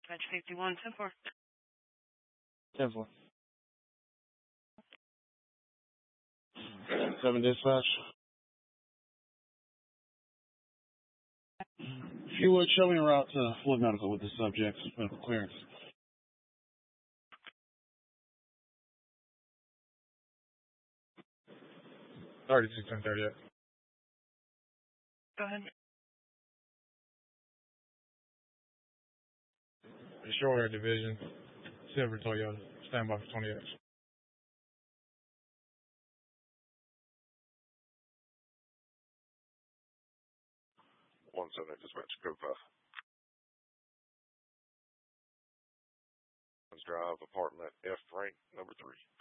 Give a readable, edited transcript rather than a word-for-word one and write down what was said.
Dispatch 51, 10-4. 10-4. 7 dispatch. If you would, show me a route to Flood Medical with the subject. Medical clearance. Already 6:38. Go ahead. Short Division, Silver Toyota. Stand by for 28. 17 dispatch, code 5. Drive, apartment F rank, number 3.